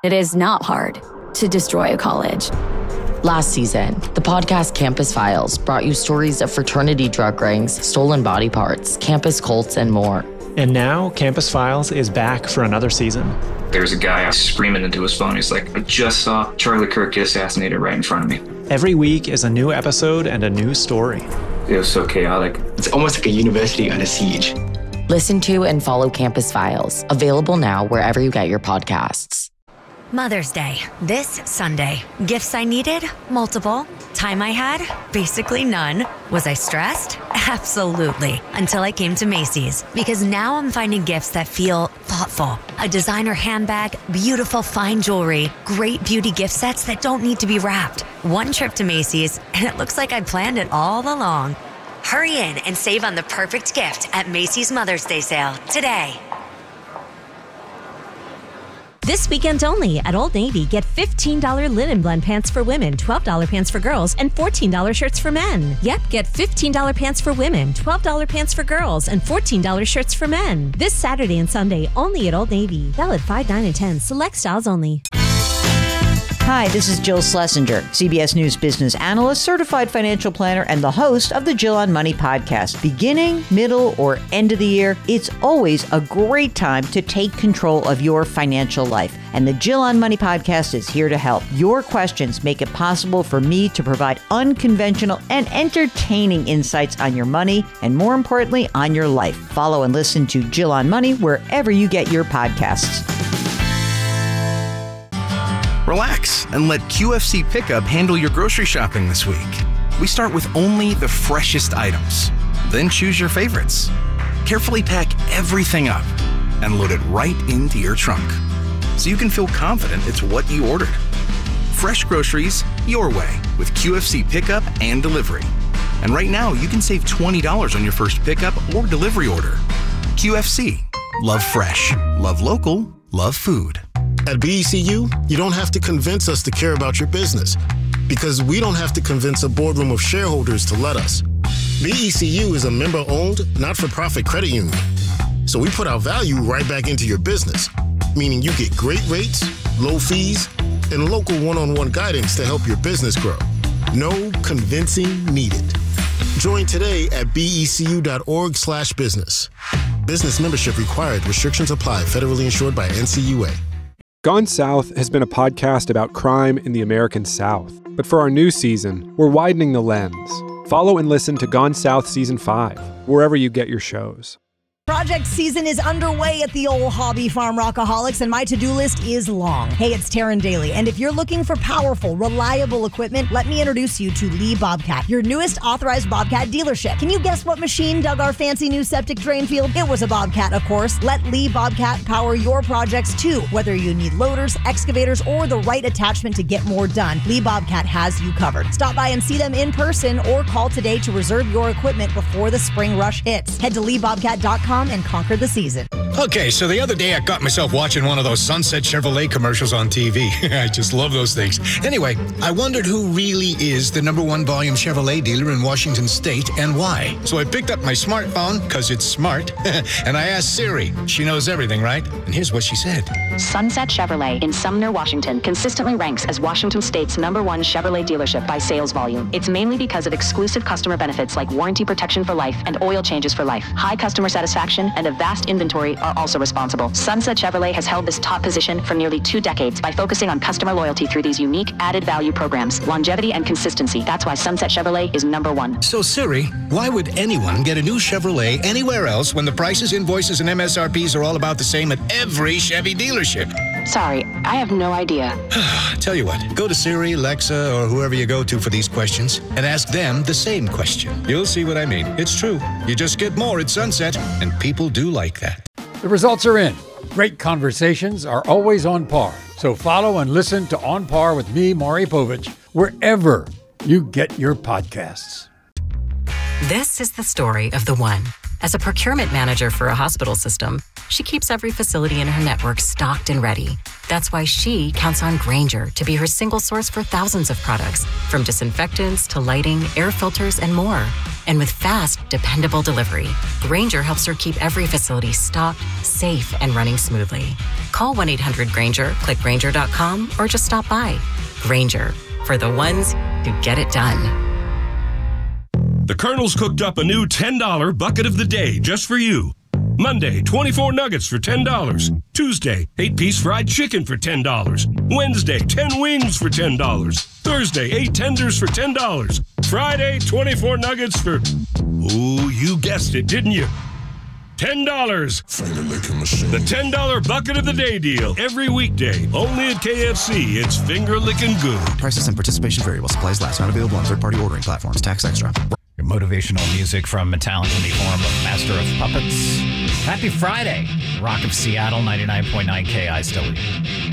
It is not hard to destroy a college. Last season, the podcast Campus Files brought you stories of fraternity drug rings, stolen body parts, campus cults, and more. And now, Campus Files is back for another season. There's a guy screaming into his phone. He's like, I just saw Charlie Kirk get assassinated right in front of me. Every week is a new episode and a new story. It was so chaotic. It's almost like a university under siege. Listen to and follow Campus Files, available now wherever you get your podcasts. Mother's Day, this Sunday. Gifts I needed? Multiple. Time I had? Basically none. Was I stressed? Absolutely. Until I came to Macy's. Because now I'm finding gifts that feel thoughtful. A designer handbag, beautiful fine jewelry, great beauty gift sets that don't need to be wrapped. One trip to Macy's, and it looks like I planned it all along. Hurry in and save on the perfect gift at Macy's Mother's Day sale today. This weekend only at Old Navy, get $15 linen blend pants for women, $12 pants for girls, and $14 shirts for men. Yep, get $15 pants for women, $12 pants for girls, and $14 shirts for men. This Saturday and Sunday only at Old Navy. Valid 5, 9, and 10. Select styles only. Hi, this is Jill Schlesinger, CBS News business analyst, certified financial planner, and the host of the Jill on Money podcast. Beginning, middle, or end of the year, it's always a great time to take control of your financial life. And the Jill on Money podcast is here to help. Your questions make it possible for me to provide unconventional and entertaining insights on your money, and more importantly, on your life. Follow and listen to Jill on Money wherever you get your podcasts. Relax and let QFC Pickup handle your grocery shopping this week. We start with only the freshest items. Then choose your favorites. Carefully pack everything up and load it right into your trunk, so you can feel confident it's what you ordered. Fresh groceries your way with QFC Pickup and Delivery. And right now, you can save $20 on your first pickup or delivery order. QFC. Love fresh. Love local. Love food. At BECU, you don't have to convince us to care about your business, because we don't have to convince a boardroom of shareholders to let us. BECU is a member-owned, not-for-profit credit union. So we put our value right back into your business, meaning you get great rates, low fees, and local one-on-one guidance to help your business grow. No convincing needed. Join today at becu.org/business. Business membership required. Restrictions apply. Federally insured by NCUA. Gone South has been a podcast about crime in the American South. But for our new season, we're widening the lens. Follow and listen to Gone South Season 5, wherever you get your shows. Project season is underway at the old hobby farm Rockaholics, and my to-do list is long. Hey, it's Taryn Daly, and if you're looking for powerful, reliable equipment, let me introduce you to Lee Bobcat, your newest authorized Bobcat dealership. Can you guess what machine dug our fancy new septic drain field? It was a Bobcat, of course. Let Lee Bobcat power your projects too. Whether you need loaders, excavators, or the right attachment to get more done, Lee Bobcat has you covered. Stop by and see them in person or call today to reserve your equipment before the spring rush hits. Head to LeeBobcat.com and conquer the season. Okay, so the other day I got myself watching one of those Sunset Chevrolet commercials on TV. I just love those things. Anyway, I wondered who really is the #1 volume Chevrolet dealer in Washington State and why. So I picked up my smartphone, because it's smart, and I asked Siri. She knows everything, right? And here's what she said. Sunset Chevrolet in Sumner, Washington consistently ranks as Washington State's #1 Chevrolet dealership by sales volume. It's mainly because of exclusive customer benefits like warranty protection for life and oil changes for life. High customer satisfaction and a vast inventory are also responsible. Sunset Chevrolet has held this top position for nearly 2 decades by focusing on customer loyalty through these unique added value programs, longevity and consistency. That's why Sunset Chevrolet is #1. So Siri, why would anyone get a new Chevrolet anywhere else when the prices, invoices, and MSRPs are all about the same at every Chevy dealership? Sorry, I have no idea. Tell you what, go to Siri, Alexa, or whoever you go to for these questions and ask them the same question. You'll see what I mean. It's true. You just get more at Sunset, and people do like that. The results are in. Great conversations are always on par. So follow and listen to On Par with me, Maury Povich, wherever you get your podcasts. This is the story of the one. As a procurement manager for a hospital system, she keeps every facility in her network stocked and ready. That's why she counts on Grainger to be her single source for thousands of products, from disinfectants to lighting, air filters, and more. And with fast, dependable delivery, Grainger helps her keep every facility stocked, safe, and running smoothly. Call 1-800-GRAINGER, click Grainger.com, or just stop by. Grainger, for the ones who get it done. The Colonel's cooked up a new $10 bucket of the day just for you. Monday, 24 nuggets for $10. Tuesday, 8-piece fried chicken for $10. Wednesday, 10 wings for $10. Thursday, 8 tenders for $10. Friday, 24 nuggets for... Oh, you guessed it, didn't you? $10. The $10 bucket of the day deal. Every weekday. Only at KFC. It's finger licking good. Prices and participation vary while supplies last. Not available on third-party ordering platforms. Tax extra. Motivational music from Metallica in the form of Master of Puppets. Happy Friday. Rock of Seattle, 99.9 KISW.